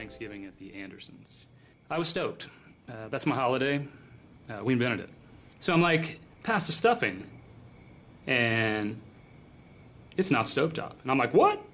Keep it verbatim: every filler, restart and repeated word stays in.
Thanksgiving at the Andersons. I was stoked. Uh, that's my holiday. Uh, we invented it. So I'm like, pass the stuffing. And it's not stovetop. And I'm like, what?